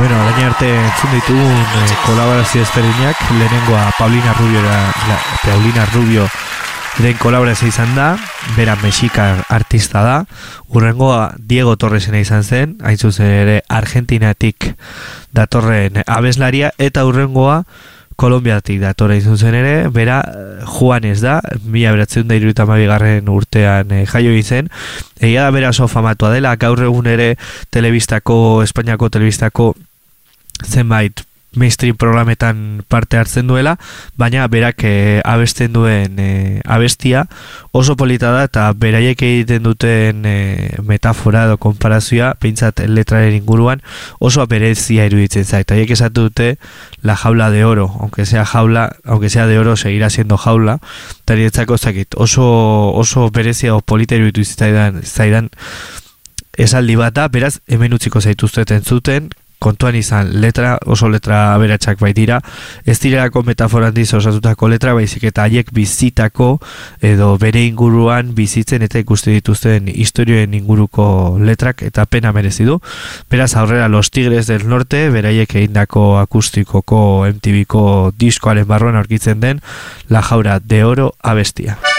Bueno, orain arte entzun ditugun kolaborazio ezberdinak, lehenengoa Paulina Rubio den kolaborazioa izan da, bera mexikar artista da, urrengoa Diego Torresena izan zen, hain zuzen ere Argentinatik datorren abeslaria, eta urrengoa Kolombiatik datorra izan zen ere, bera Juanes da, 1972 urtean jaio izen, egia da bera oso famatua dela, gaur egun ere Espainiako telebistako zenbait mainstream programetan parte hartzen duela, baina berak abesten duen abestia oso polita da, eta beraiek egiten duten metafora edo konparazioa, peintzat letraren inguruan, oso berezia iruditzen zait. Haiek esatu dute la jaula de oro, aunque sea de oro, seguirá siendo jaula, eta niretzako zakit, oso berezia o polita iruditzen zaidan esaldi bat da, beraz, hemen utziko zaituztet entzuten, kontuan izan, oso letra aberatsak baitira, ez direlako metafora handiz osatutako letra, baizik eta haiek bizitako edo bere inguruan bizitzen eta ikusten dituzten historioen inguruko letrak, eta pena merezi du. Beraz, aurrera Los Tigres del Norte, beraiek egindako akustikoko MTVko diskoaren barruan aurkitzen den La Jaula de Oro abestia.